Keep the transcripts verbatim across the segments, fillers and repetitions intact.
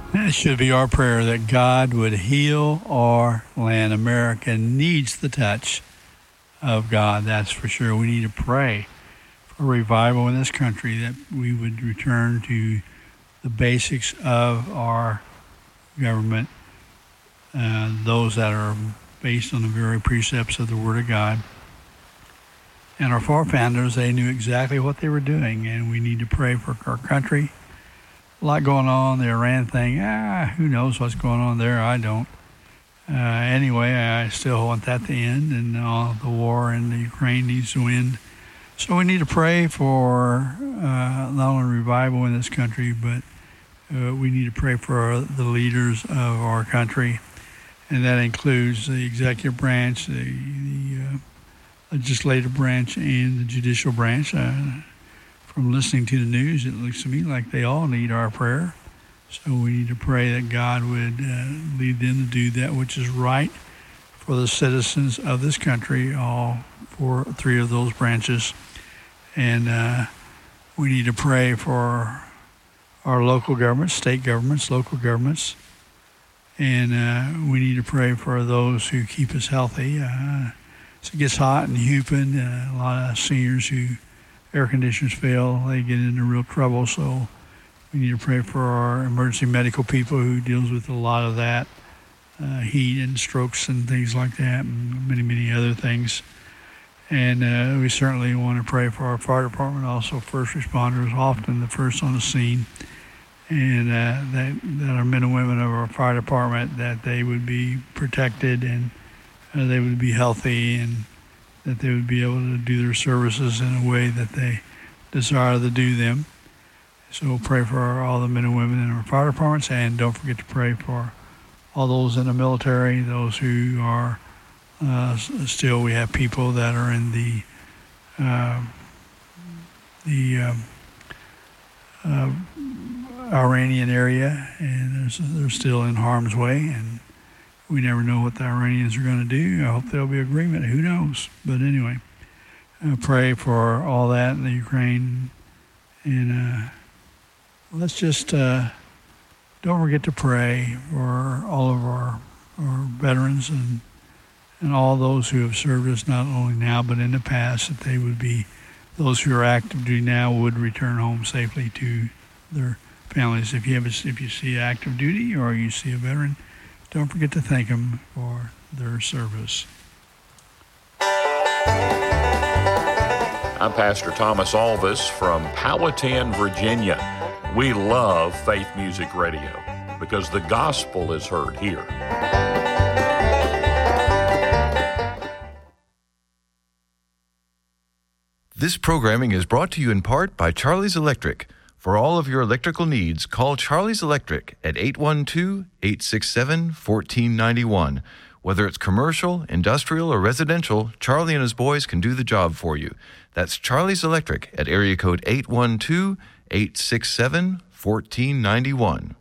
It should be our prayer that God would heal our land. America needs the touch of God, that's for sure. We need to pray for revival in this country, that we would return to the basics of our government, uh, those that are based on the very precepts of the Word of God. And our forefathers, they knew exactly what they were doing, and we need to pray for our country. A lot going on, the Iran thing, ah, who knows what's going on there? I don't. Uh, anyway, I still want that to end, and uh, the war in the Ukraine needs to end. So we need to pray for uh, not only revival in this country, but uh, we need to pray for the leaders of our country, and that includes the executive branch, the, the uh, legislative branch, and the judicial branch. Uh, From listening to the news, it looks to me like they all need our prayer. So we need to pray that God would uh, lead them to do that which is right for the citizens of this country, all four, three of those branches. And uh, we need to pray for our local governments, state governments, local governments. And uh, we need to pray for those who keep us healthy. Uh, so it gets hot and humid. Uh, a lot of seniors who air conditioners fail, they get into real trouble. So we need to pray for our emergency medical people who deals with a lot of that, uh, heat and strokes and things like that, and many, many other things. And uh, we certainly want to pray for our fire department, also first responders, often the first on the scene, and uh, that, that our men and women of our fire department, that they would be protected and uh, they would be healthy, and that they would be able to do their services in a way that they desire to do them. So we'll pray for our, all the men and women in our fire departments, and don't forget to pray for all those in the military, those who are uh, still, we have people that are in the uh, the um, uh, Iranian area, and they're still in harm's way, and we never know what the Iranians are going to do. I hope there'll be agreement. Who knows? But anyway, uh, pray for all that in the Ukraine. And uh, let's just uh, don't forget to pray for all of our, our veterans and and all those who have served us, not only now but in the past, that they would be, those who are active duty now would return home safely to their families. If you have a, if you see active duty or you see a veteran, don't forget to thank them for their service. I'm Pastor Thomas Alvis from Powhatan, Virginia. We love Faith Music Radio because the gospel is heard here. This programming is brought to you in part by Charlie's Electric. For all of your electrical needs, call Charlie's Electric at eight one two, eight six seven, one four nine one. Whether it's commercial, industrial, or residential, Charlie and his boys can do the job for you. That's Charlie's Electric at area code eight one two, eight six seven, one four nine one.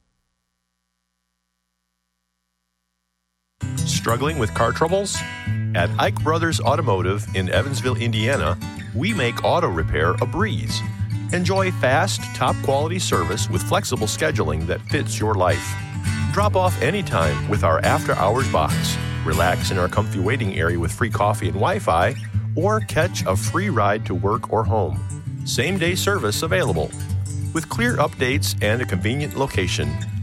Struggling with car troubles? At Ike Brothers Automotive in Evansville, Indiana, we make auto repair a breeze. Enjoy fast, top-quality service with flexible scheduling that fits your life. Drop off anytime with our after-hours box. Relax in our comfy waiting area with free coffee and Wi-Fi, or catch a free ride to work or home. Same-day service available. With clear updates and a convenient location,